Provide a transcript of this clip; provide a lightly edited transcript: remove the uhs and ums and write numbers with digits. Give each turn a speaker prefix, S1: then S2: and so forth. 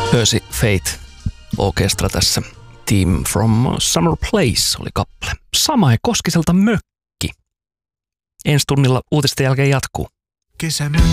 S1: Percy Fate Orchestra tässä. Team from Summer Place oli kappale. Samae Koskiselta Mökki. Ensi tunnilla uutisten jälkeen jatkuu.
S2: Kesänä